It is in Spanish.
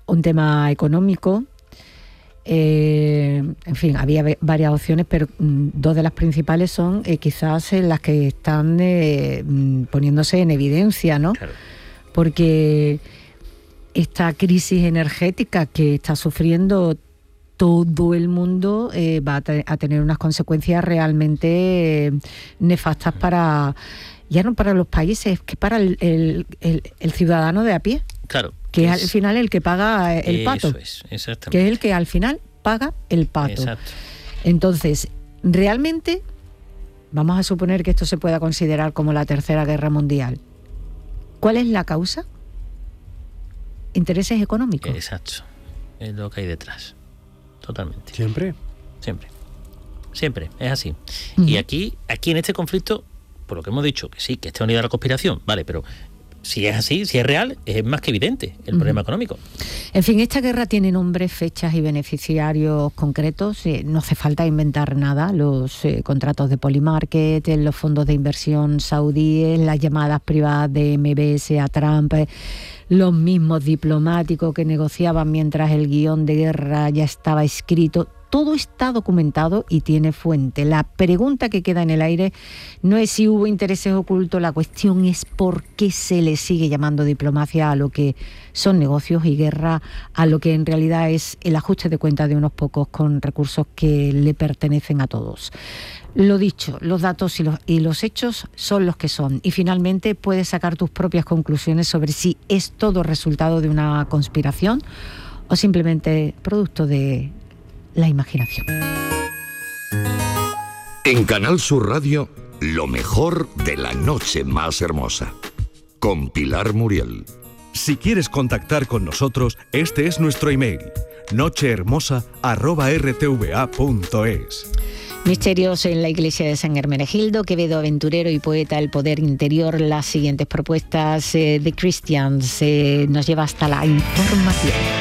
un tema económico. En fin, había varias opciones, pero dos de las principales son quizás las que están poniéndose en evidencia, ¿no? Claro. Porque esta crisis energética que está sufriendo todo el mundo va a tener unas consecuencias realmente nefastas para, ya no para los países, es que para el ciudadano de a pie. Claro. Que es al final el que paga el pato. Eso es, exactamente. Que es el que al final paga el pato. Exacto. Entonces, realmente, vamos a suponer que esto se pueda considerar como la Tercera Guerra Mundial. ¿Cuál es la causa? Intereses económicos. Exacto. Es lo que hay detrás. Totalmente. ¿Siempre? Siempre. Es así. Uh-huh. Y aquí en este conflicto, por lo que hemos dicho, que sí, que está unida a la conspiración, vale, pero si es así, si es real, es más que evidente el problema económico. En fin, esta guerra tiene nombres, fechas y beneficiarios concretos. No hace falta inventar nada. Los contratos de Polymarket, los fondos de inversión saudíes, las llamadas privadas de MBS a Trump, los mismos diplomáticos que negociaban mientras el guión de guerra ya estaba escrito. Todo está documentado y tiene fuente. La pregunta que queda en el aire no es si hubo intereses ocultos, la cuestión es por qué se le sigue llamando diplomacia a lo que son negocios y guerra a lo que en realidad es el ajuste de cuentas de unos pocos con recursos que le pertenecen a todos. Lo dicho, los datos y los hechos son los que son. Y finalmente puedes sacar tus propias conclusiones sobre si es todo resultado de una conspiración o simplemente producto de la imaginación. En Canal Sur Radio, lo mejor de la noche más hermosa. Con Pilar Muriel. Si quieres contactar con nosotros, este es nuestro email: nochehermosa@rtva.es. Misterios en la iglesia de San Hermenegildo, Quevedo, aventurero y poeta, el poder interior. Las siguientes propuestas de Christians nos lleva hasta la información.